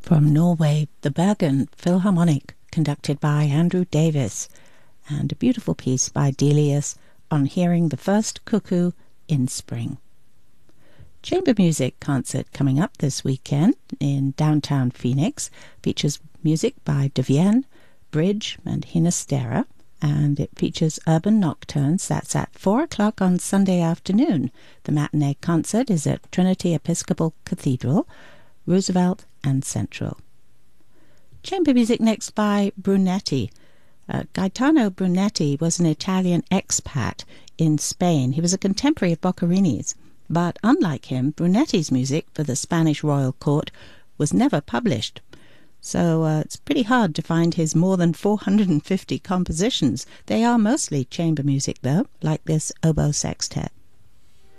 From Norway, the Bergen Philharmonic, conducted by Andrew Davis, and a beautiful piece by Delius on hearing the first cuckoo in spring. Chamber Music concert coming up this weekend in downtown Phoenix features music by De Vienne, Bridge and Hinastera, and it features urban nocturnes. That's at 4 o'clock on Sunday afternoon. The matinee concert is at Trinity Episcopal Cathedral, Roosevelt and Central. Chamber music next by Brunetti. Gaetano Brunetti was an Italian expat in Spain. He was a contemporary of Boccherini's, but unlike him, Brunetti's music for the Spanish royal court was never published. So it's pretty hard to find his more than 450 compositions. They are mostly chamber music, though, like this oboe sextet.